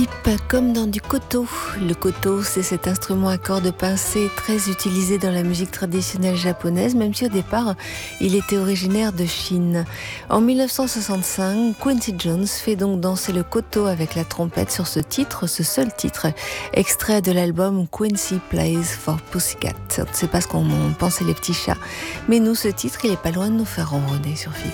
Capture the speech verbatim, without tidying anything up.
Comme dans du koto. Le koto, c'est cet instrument à cordes pincées très utilisé dans la musique traditionnelle japonaise, même si au départ, il était originaire de Chine. En mille neuf cent soixante-cinq, Quincy Jones fait donc danser le koto avec la trompette sur ce titre, ce seul titre, extrait de l'album Quincy Plays for Pussycat. C'est pas ce qu'on pensait les petits chats. Mais nous, ce titre, il est pas loin de nous faire ronronner sur F I P.